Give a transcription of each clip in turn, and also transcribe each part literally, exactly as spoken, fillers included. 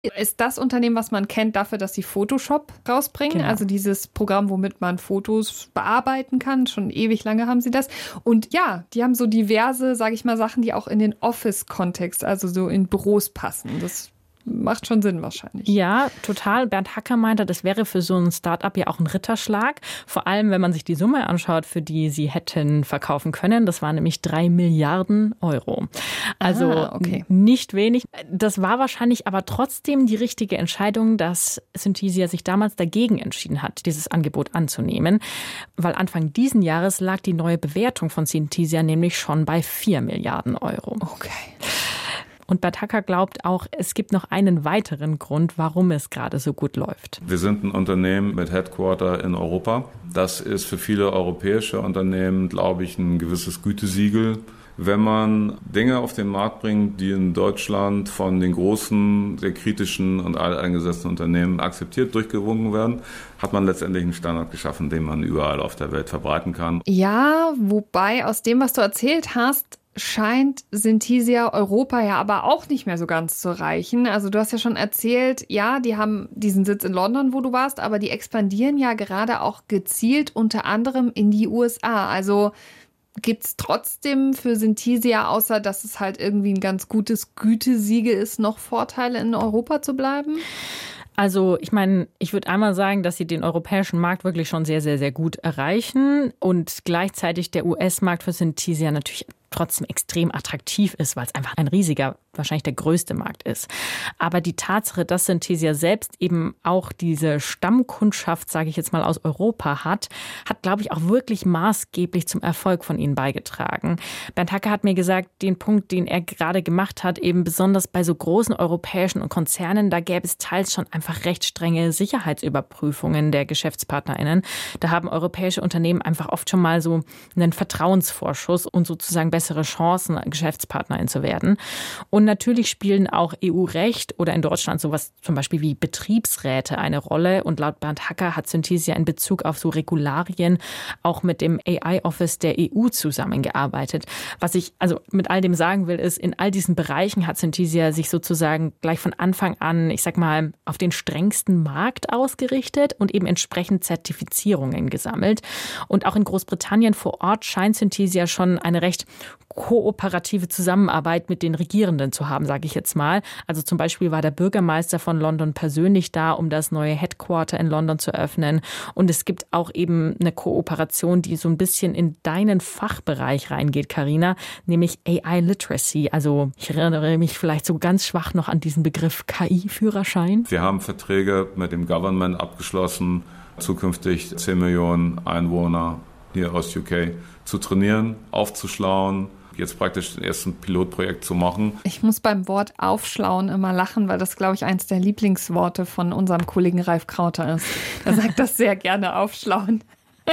ist das Unternehmen, was man kennt dafür, dass sie Photoshop rausbringen. Genau. Also dieses Programm, womit man Fotos bearbeiten kann. Schon ewig lange haben sie das. Und ja, die haben so diverse, sage ich mal, Sachen, die auch in den Office-Kontext, also so in Büros passen. Das macht schon Sinn wahrscheinlich. Ja, total. Bernd Hacker meinte, das wäre für so ein Start-up ja auch ein Ritterschlag. Vor allem, wenn man sich die Summe anschaut, für die sie hätten verkaufen können. Das waren nämlich drei Milliarden Euro. Also ah, okay. Nicht wenig. Das war wahrscheinlich aber trotzdem die richtige Entscheidung, dass Synthesia sich damals dagegen entschieden hat, dieses Angebot anzunehmen. Weil Anfang diesen Jahres lag die neue Bewertung von Synthesia nämlich schon bei vier Milliarden Euro. Okay. Und Bernd Hacker glaubt auch, es gibt noch einen weiteren Grund, warum es gerade so gut läuft. Wir sind ein Unternehmen mit Headquarter in Europa. Das ist für viele europäische Unternehmen, glaube ich, ein gewisses Gütesiegel. Wenn man Dinge auf den Markt bringt, die in Deutschland von den großen, sehr kritischen und alteingesessenen Unternehmen akzeptiert, durchgewunken werden, hat man letztendlich einen Standard geschaffen, den man überall auf der Welt verbreiten kann. Ja, wobei aus dem, was du erzählt hast, scheint Synthesia Europa ja aber auch nicht mehr so ganz zu reichen. Also du hast ja schon erzählt, ja, die haben diesen Sitz in London, wo du warst, aber die expandieren ja gerade auch gezielt unter anderem in die U S A. Also gibt es trotzdem für Synthesia, außer dass es halt irgendwie ein ganz gutes Gütesiegel ist, noch Vorteile in Europa zu bleiben? Also ich meine, ich würde einmal sagen, dass sie den europäischen Markt wirklich schon sehr, sehr, sehr gut erreichen und gleichzeitig der U S-Markt für Synthesia natürlich trotzdem extrem attraktiv ist, weil es einfach ein riesiger, wahrscheinlich der größte Markt ist. Aber die Tatsache, dass Synthesia selbst eben auch diese Stammkundschaft, sage ich jetzt mal, aus Europa hat, hat, glaube ich, auch wirklich maßgeblich zum Erfolg von ihnen beigetragen. Bernd Hacker hat mir gesagt, den Punkt, den er gerade gemacht hat, eben besonders bei so großen europäischen Konzernen, da gäbe es teils schon einfach recht strenge Sicherheitsüberprüfungen der GeschäftspartnerInnen. Da haben europäische Unternehmen einfach oft schon mal so einen Vertrauensvorschuss und sozusagen bessere Chancen, Geschäftspartnerin zu werden. Und natürlich spielen auch E U-Recht oder in Deutschland sowas zum Beispiel wie Betriebsräte eine Rolle. Und laut Bernd Hacker hat Synthesia in Bezug auf so Regularien auch mit dem A I-Office der E U zusammengearbeitet. Was ich also mit all dem sagen will, ist, in all diesen Bereichen hat Synthesia sich sozusagen gleich von Anfang an, ich sag mal, auf den strengsten Markt ausgerichtet und eben entsprechend Zertifizierungen gesammelt. Und auch in Großbritannien vor Ort scheint Synthesia schon eine recht kooperative Zusammenarbeit mit den Regierenden zu haben, sage ich jetzt mal. Also zum Beispiel war der Bürgermeister von London persönlich da, um das neue Headquarter in London zu öffnen. Und es gibt auch eben eine Kooperation, die so ein bisschen in deinen Fachbereich reingeht, Carina, nämlich A I-Literacy. Also ich erinnere mich vielleicht so ganz schwach noch an diesen Begriff K I-Führerschein. Wir haben Verträge mit dem Government abgeschlossen, zukünftig zehn Millionen Einwohner hier aus U K zu trainieren, aufzuschlauen, jetzt praktisch das erste Pilotprojekt zu machen. Ich muss beim Wort aufschlauen immer lachen, weil das, glaube ich, eins der Lieblingsworte von unserem Kollegen Ralf Krauter ist. Er sagt das sehr gerne, aufschlauen.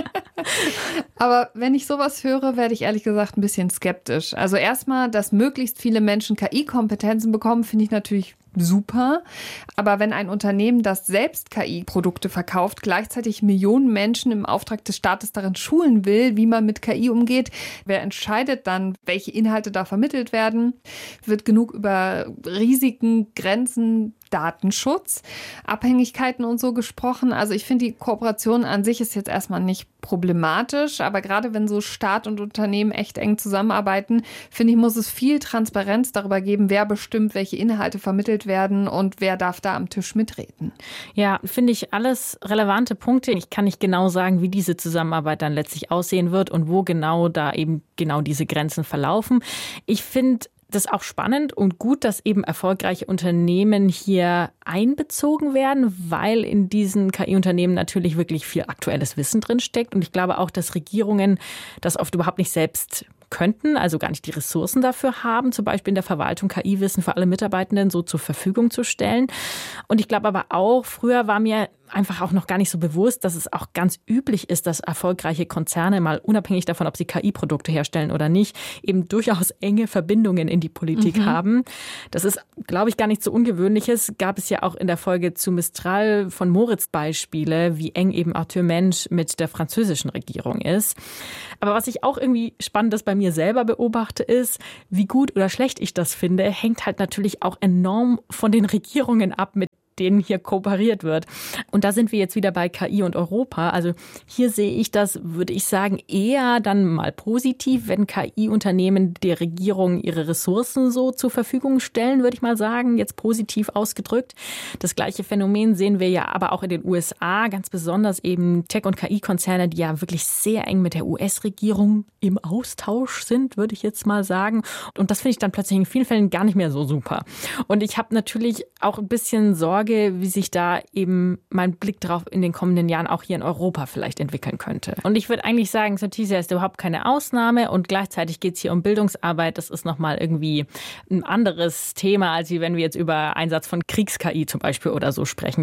Aber wenn ich sowas höre, werde ich ehrlich gesagt ein bisschen skeptisch. Also erstmal, dass möglichst viele Menschen K I-Kompetenzen bekommen, finde ich natürlich super. Aber wenn ein Unternehmen, das selbst K I-Produkte verkauft, gleichzeitig Millionen Menschen im Auftrag des Staates darin schulen will, wie man mit K I umgeht, wer entscheidet dann, welche Inhalte da vermittelt werden? Wird genug über Risiken, Grenzen, Datenschutz, Abhängigkeiten und so gesprochen? Also ich finde, die Kooperation an sich ist jetzt erstmal nicht problematisch, aber gerade wenn so Staat und Unternehmen echt eng zusammenarbeiten, finde ich, muss es viel Transparenz darüber geben, wer bestimmt, welche Inhalte vermittelt werden und wer darf da am Tisch mitreden. Ja, finde ich alles relevante Punkte. Ich kann nicht genau sagen, wie diese Zusammenarbeit dann letztlich aussehen wird und wo genau da eben genau diese Grenzen verlaufen. Ich finde das ist auch spannend und gut, dass eben erfolgreiche Unternehmen hier einbezogen werden, weil in diesen K I-Unternehmen natürlich wirklich viel aktuelles Wissen drinsteckt. Und ich glaube auch, dass Regierungen das oft überhaupt nicht selbst könnten, also gar nicht die Ressourcen dafür haben, zum Beispiel in der Verwaltung K I-Wissen für alle Mitarbeitenden so zur Verfügung zu stellen. Und ich glaube aber auch, früher war mir einfach auch noch gar nicht so bewusst, dass es auch ganz üblich ist, dass erfolgreiche Konzerne mal unabhängig davon, ob sie K I-Produkte herstellen oder nicht, eben durchaus enge Verbindungen in die Politik mhm. haben. Das ist, glaube ich, gar nichts so Ungewöhnliches. Gab es ja auch in der Folge zu Mistral von Moritz Beispiele, wie eng eben Arthur Mensch mit der französischen Regierung ist. Aber was ich auch irgendwie Spannendes bei mir selber beobachte, ist, wie gut oder schlecht ich das finde, hängt halt natürlich auch enorm von den Regierungen ab, mit denen hier kooperiert wird. Und da sind wir jetzt wieder bei K I und Europa. Also hier sehe ich das, würde ich sagen, eher dann mal positiv, wenn K I-Unternehmen der Regierung ihre Ressourcen so zur Verfügung stellen, würde ich mal sagen, jetzt positiv ausgedrückt. Das gleiche Phänomen sehen wir ja aber auch in den U S A, ganz besonders eben Tech- und K I-Konzerne, die ja wirklich sehr eng mit der U S-Regierung im Austausch sind, würde ich jetzt mal sagen. Und das finde ich dann plötzlich in vielen Fällen gar nicht mehr so super. Und ich habe natürlich auch ein bisschen Sorge, wie sich da eben mein Blick drauf in den kommenden Jahren auch hier in Europa vielleicht entwickeln könnte. Und ich würde eigentlich sagen, Synthesia ist überhaupt keine Ausnahme und gleichzeitig geht es hier um Bildungsarbeit. Das ist nochmal irgendwie ein anderes Thema, als wenn wir jetzt über Einsatz von Kriegs-K I zum Beispiel oder so sprechen.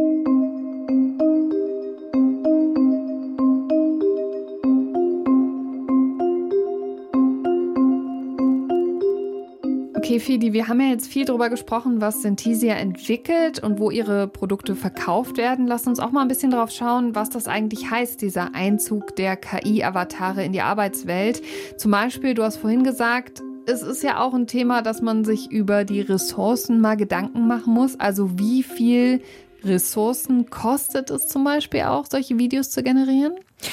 Okay, Fidi, wir haben ja jetzt viel darüber gesprochen, was Synthesia entwickelt und wo ihre Produkte verkauft werden. Lass uns auch mal ein bisschen drauf schauen, was das eigentlich heißt, dieser Einzug der K I-Avatare in die Arbeitswelt. Zum Beispiel, du hast vorhin gesagt, es ist ja auch ein Thema, dass man sich über die Ressourcen mal Gedanken machen muss. Also wie viel Ressourcen kostet es zum Beispiel auch, solche Videos zu generieren?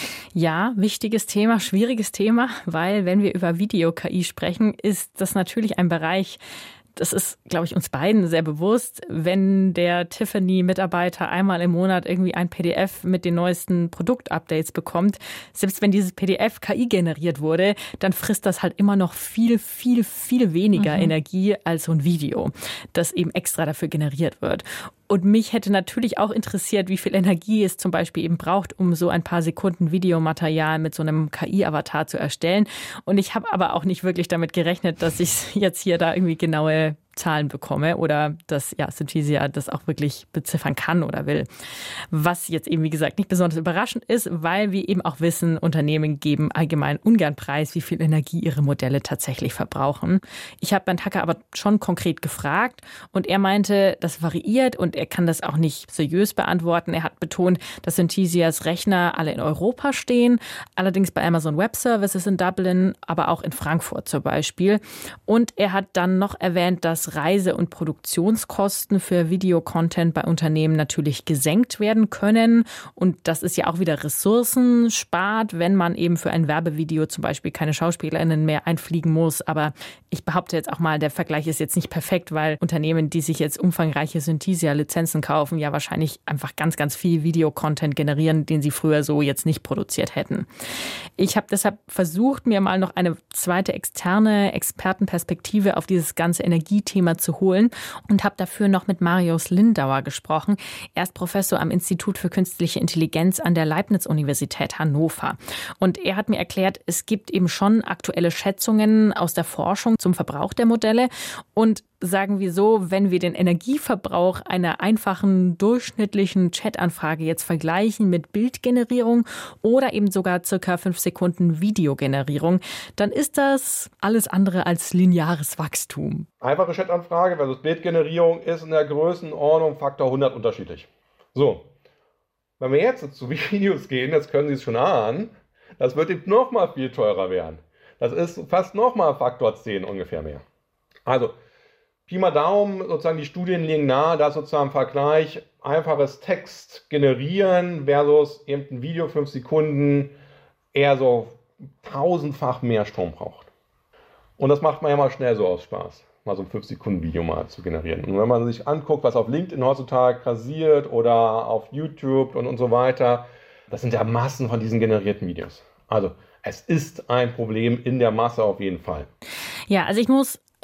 Ja, wichtiges Thema, schwieriges Thema, weil wenn wir über Video-K I sprechen, ist das natürlich ein Bereich, das ist, glaube ich, uns beiden sehr bewusst, wenn der Tiffany-Mitarbeiter einmal im Monat irgendwie ein P D F mit den neuesten Produktupdates bekommt, selbst wenn dieses P D F K I generiert wurde, dann frisst das halt immer noch viel, viel, viel weniger mhm. Energie als so ein Video, das eben extra dafür generiert wird. Und mich hätte natürlich auch interessiert, wie viel Energie es zum Beispiel eben braucht, um so ein paar Sekunden Videomaterial mit so einem K I-Avatar zu erstellen. Und ich habe aber auch nicht wirklich damit gerechnet, dass ich jetzt hier da irgendwie genaue Zahlen bekomme oder dass ja, Synthesia das auch wirklich beziffern kann oder will. Was jetzt eben, wie gesagt, nicht besonders überraschend ist, weil wir eben auch wissen, Unternehmen geben allgemein ungern preis, wie viel Energie ihre Modelle tatsächlich verbrauchen. Ich habe Bernd Hacker aber schon konkret gefragt und er meinte, das variiert und er kann das auch nicht seriös beantworten. Er hat betont, dass Synthesias Rechner alle in Europa stehen, allerdings bei Amazon Web Services in Dublin, aber auch in Frankfurt zum Beispiel. Und er hat dann noch erwähnt, dass Reise- und Produktionskosten für Videocontent bei Unternehmen natürlich gesenkt werden können. Und das ist ja auch wieder Ressourcen spart, wenn man eben für ein Werbevideo zum Beispiel keine SchauspielerInnen mehr einfliegen muss. Aber ich behaupte jetzt auch mal, der Vergleich ist jetzt nicht perfekt, weil Unternehmen, die sich jetzt umfangreiche Synthesia-Lizenzen kaufen, ja wahrscheinlich einfach ganz, ganz viel Videocontent generieren, den sie früher so jetzt nicht produziert hätten. Ich habe deshalb versucht, mir mal noch eine zweite externe Expertenperspektive auf dieses ganze Energiethema zu holen und habe dafür noch mit Marius Lindauer gesprochen. Er ist Professor am Institut für Künstliche Intelligenz an der Leibniz-Universität Hannover. Und er hat mir erklärt, es gibt eben schon aktuelle Schätzungen aus der Forschung zum Verbrauch der Modelle und sagen wir so, wenn wir den Energieverbrauch einer einfachen, durchschnittlichen Chatanfrage jetzt vergleichen mit Bildgenerierung oder eben sogar circa fünf Sekunden Videogenerierung, dann ist das alles andere als lineares Wachstum. Einfache Chatanfrage versus Bildgenerierung ist in der Größenordnung Faktor hundert unterschiedlich. So, wenn wir jetzt zu Videos gehen, jetzt können Sie es schon ahnen, das wird eben noch mal viel teurer werden. Das ist fast noch mal Faktor zehn ungefähr mehr. Also, Pi mal Daumen, sozusagen die Studien legen nahe, dass sozusagen im Vergleich einfaches Text generieren versus eben ein Video fünf Sekunden eher so tausendfach mehr Strom braucht. Und das macht man ja mal schnell so aus Spaß, mal so ein fünf Sekunden Video mal zu generieren. Und wenn man sich anguckt, was auf LinkedIn heutzutage passiert oder auf YouTube und, und so weiter, das sind ja Massen von diesen generierten Videos. Also es ist ein Problem in der Masse auf jeden Fall. Ja, also ich muss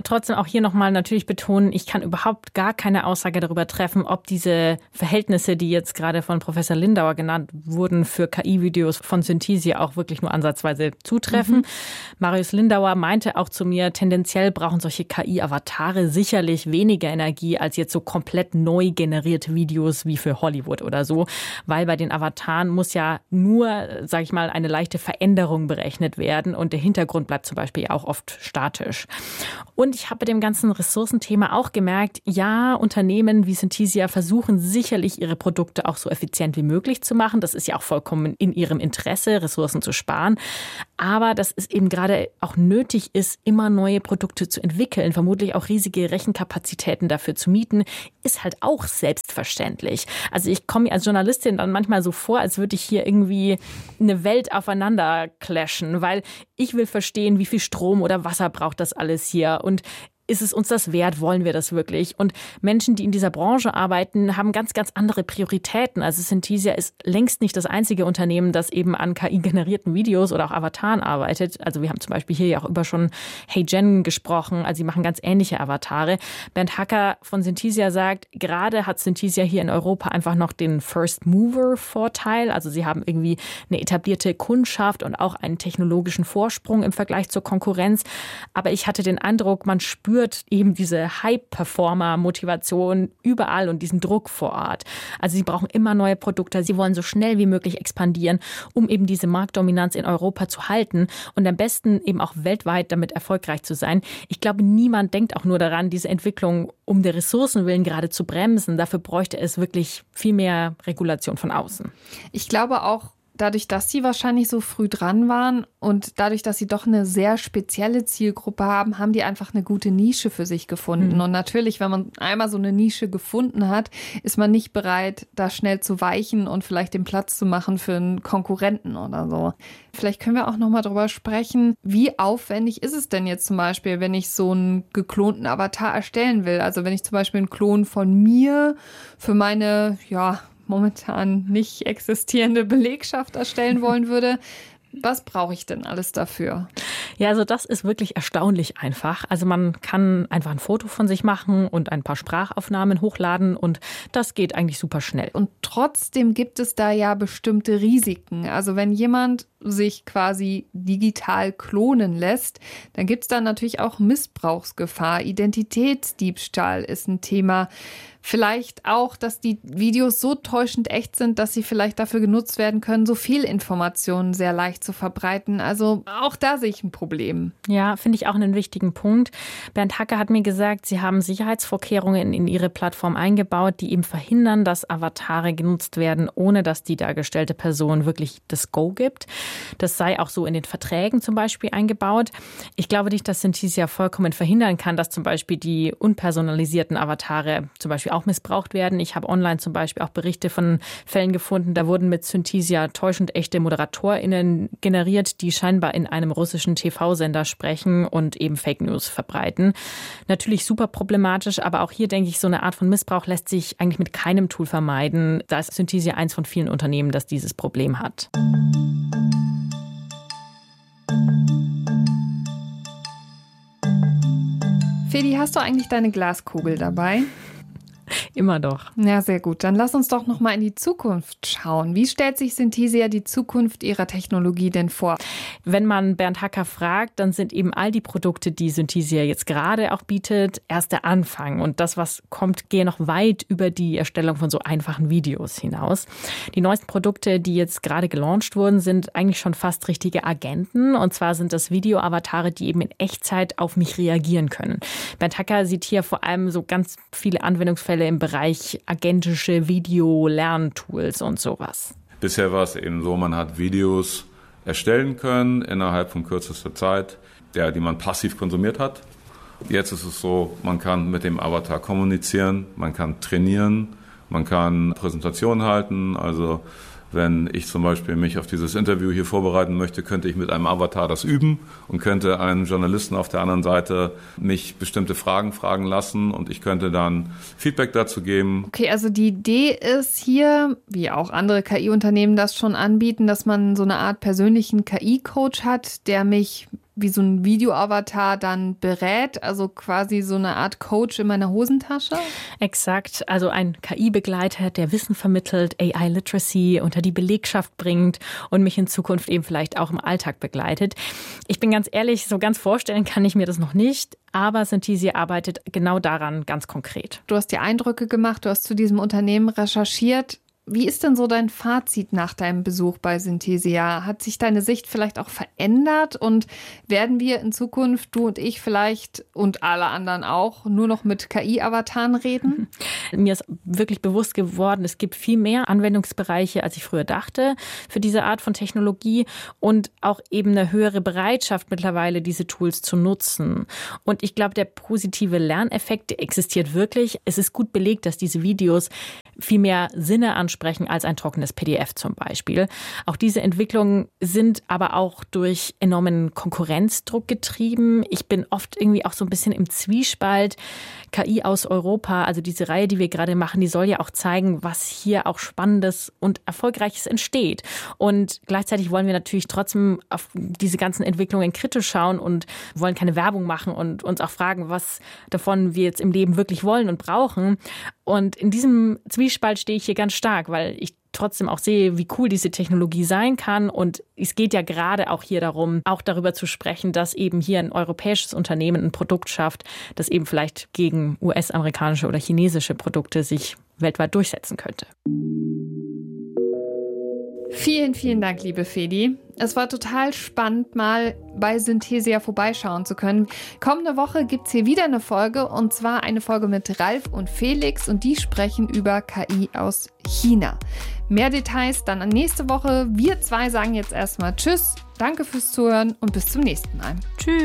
trotzdem auch hier nochmal natürlich betonen, ich kann überhaupt gar keine Aussage darüber treffen, ob diese Verhältnisse, die jetzt gerade von Professor Lindauer genannt wurden, für K I-Videos von Synthesia auch wirklich nur ansatzweise zutreffen. Mhm. Marius Lindauer meinte auch zu mir, tendenziell brauchen solche K I-Avatare sicherlich weniger Energie als jetzt so komplett neu generierte Videos wie für Hollywood oder so, weil bei den Avataren muss ja nur, sage ich mal, eine leichte Veränderung berechnet werden und der Hintergrund bleibt zum Beispiel auch oft statisch. Und ich habe bei dem ganzen Ressourcenthema auch gemerkt, ja, Unternehmen wie Synthesia versuchen sicherlich ihre Produkte auch so effizient wie möglich zu machen. Das ist ja auch vollkommen in ihrem Interesse, Ressourcen zu sparen. Aber dass es eben gerade auch nötig ist, immer neue Produkte zu entwickeln, vermutlich auch riesige Rechenkapazitäten dafür zu mieten, ist halt auch selbstverständlich. Also ich komme mir als Journalistin dann manchmal so vor, als würde ich hier irgendwie eine Welt aufeinander clashen, weil ich will verstehen, wie viel Strom oder Wasser braucht das alles hier und ist es uns das wert? Wollen wir das wirklich? Und Menschen, die in dieser Branche arbeiten, haben ganz, ganz andere Prioritäten. Also Synthesia ist längst nicht das einzige Unternehmen, das eben an K I-generierten Videos oder auch Avataren arbeitet. Also wir haben zum Beispiel hier ja auch über schon HeyGen gesprochen. Also sie machen ganz ähnliche Avatare. Bernd Hacker von Synthesia sagt, gerade hat Synthesia hier in Europa einfach noch den First-Mover-Vorteil. Also sie haben irgendwie eine etablierte Kundschaft und auch einen technologischen Vorsprung im Vergleich zur Konkurrenz. Aber ich hatte den Eindruck, man spürt eben diese High-Performer-Motivation überall und diesen Druck vor Ort. Also sie brauchen immer neue Produkte. Sie wollen so schnell wie möglich expandieren, um eben diese Marktdominanz in Europa zu halten und am besten eben auch weltweit damit erfolgreich zu sein. Ich glaube, niemand denkt auch nur daran, diese Entwicklung um der Ressourcen willen gerade zu bremsen. Dafür bräuchte es wirklich viel mehr Regulation von außen. Ich glaube auch, dadurch, dass sie wahrscheinlich so früh dran waren und dadurch, dass sie doch eine sehr spezielle Zielgruppe haben, haben die einfach eine gute Nische für sich gefunden. Mhm. Und natürlich, wenn man einmal so eine Nische gefunden hat, ist man nicht bereit, da schnell zu weichen und vielleicht den Platz zu machen für einen Konkurrenten oder so. Vielleicht können wir auch noch mal drüber sprechen, wie aufwendig ist es denn jetzt zum Beispiel, wenn ich so einen geklonten Avatar erstellen will? Also wenn ich zum Beispiel einen Klon von mir für meine, ja, momentan nicht existierende Belegschaft erstellen wollen würde. Was brauche ich denn alles dafür? Ja, also das ist wirklich erstaunlich einfach. Also man kann einfach ein Foto von sich machen und ein paar Sprachaufnahmen hochladen und das geht eigentlich super schnell. Und trotzdem gibt es da ja bestimmte Risiken. Also wenn jemand sich quasi digital klonen lässt, dann gibt es da natürlich auch Missbrauchsgefahr. Identitätsdiebstahl ist ein Thema. Vielleicht auch, dass die Videos so täuschend echt sind, dass sie vielleicht dafür genutzt werden können, so viel Informationen sehr leicht zu verbreiten. Also auch da sehe ich ein Problem. Ja, finde ich auch einen wichtigen Punkt. Bernd Hacker hat mir gesagt, sie haben Sicherheitsvorkehrungen in ihre Plattform eingebaut, die eben verhindern, dass Avatare genutzt werden, ohne dass die dargestellte Person wirklich das Go gibt. Das sei auch so in den Verträgen zum Beispiel eingebaut. Ich glaube nicht, dass Synthesia vollkommen verhindern kann, dass zum Beispiel die unpersonalisierten Avatare zum Beispiel auch missbraucht werden. Ich habe online zum Beispiel auch Berichte von Fällen gefunden, da wurden mit Synthesia täuschend echte ModeratorInnen generiert, die scheinbar in einem russischen T V-Sender sprechen und eben Fake News verbreiten. Natürlich super problematisch, aber auch hier denke ich, so eine Art von Missbrauch lässt sich eigentlich mit keinem Tool vermeiden. Da ist Synthesia eins von vielen Unternehmen, das dieses Problem hat. Fedi, hast du eigentlich deine Glaskugel dabei? Immer doch. Ja, sehr gut. Dann lass uns doch noch mal in die Zukunft schauen. Wie stellt sich Synthesia die Zukunft ihrer Technologie denn vor? Wenn man Bernd Hacker fragt, dann sind eben all die Produkte, die Synthesia jetzt gerade auch bietet, erst der Anfang. Und das, was kommt, gehe noch weit über die Erstellung von so einfachen Videos hinaus. Die neuesten Produkte, die jetzt gerade gelauncht wurden, sind eigentlich schon fast richtige Agenten. Und zwar sind das Video-Avatare, die eben in Echtzeit auf mich reagieren können. Bernd Hacker sieht hier vor allem so ganz viele Anwendungsfälle im Bereich agentische Video-Lerntools und sowas. Bisher war es eben so, man hat Videos erstellen können innerhalb von kürzester Zeit, der, die man passiv konsumiert hat. Jetzt ist es so, man kann mit dem Avatar kommunizieren, man kann trainieren, man kann Präsentationen halten. Also wenn ich zum Beispiel mich auf dieses Interview hier vorbereiten möchte, könnte ich mit einem Avatar das üben und könnte einen Journalisten auf der anderen Seite mich bestimmte Fragen fragen lassen und ich könnte dann Feedback dazu geben. Okay, also die Idee ist hier, wie auch andere K I-Unternehmen das schon anbieten, dass man so eine Art persönlichen K I-Coach hat, der mich wie so ein Video-Avatar dann berät, also quasi so eine Art Coach in meiner Hosentasche? Exakt, also ein K I-Begleiter, der Wissen vermittelt, A I-Literacy unter die Belegschaft bringt und mich in Zukunft eben vielleicht auch im Alltag begleitet. Ich bin ganz ehrlich, so ganz vorstellen kann ich mir das noch nicht, aber Synthesia arbeitet genau daran ganz konkret. Du hast dir Eindrücke gemacht, du hast zu diesem Unternehmen recherchiert. Wie ist denn so dein Fazit nach deinem Besuch bei Synthesia? Hat sich deine Sicht vielleicht auch verändert und werden wir in Zukunft, du und ich vielleicht und alle anderen auch, nur noch mit K I-Avataren reden? Mir ist wirklich bewusst geworden, es gibt viel mehr Anwendungsbereiche, als ich früher dachte, für diese Art von Technologie und auch eben eine höhere Bereitschaft mittlerweile, diese Tools zu nutzen. Und ich glaube, der positive Lerneffekt existiert wirklich. Es ist gut belegt, dass diese Videos viel mehr Sinne ansprechen als ein trockenes P D F zum Beispiel. Auch diese Entwicklungen sind aber auch durch enormen Konkurrenzdruck getrieben. Ich bin oft irgendwie auch so ein bisschen im Zwiespalt. K I aus Europa, also diese Reihe, die wir gerade machen, die soll ja auch zeigen, was hier auch Spannendes und Erfolgreiches entsteht. Und gleichzeitig wollen wir natürlich trotzdem auf diese ganzen Entwicklungen kritisch schauen und wollen keine Werbung machen und uns auch fragen, was davon wir jetzt im Leben wirklich wollen und brauchen. Und in diesem Zwiespalt stehe ich hier ganz stark, weil ich trotzdem auch sehe, wie cool diese Technologie sein kann. Und es geht ja gerade auch hier darum, auch darüber zu sprechen, dass eben hier ein europäisches Unternehmen ein Produkt schafft, das eben vielleicht gegen U S-amerikanische oder chinesische Produkte sich weltweit durchsetzen könnte. Vielen, vielen Dank, liebe Fedi. Es war total spannend, mal bei Synthesia vorbeischauen zu können. Kommende Woche gibt es hier wieder eine Folge, und zwar eine Folge mit Ralf und Felix, und die sprechen über K I aus China. Mehr Details dann nächste Woche. Wir zwei sagen jetzt erstmal Tschüss, danke fürs Zuhören und bis zum nächsten Mal. Tschüss.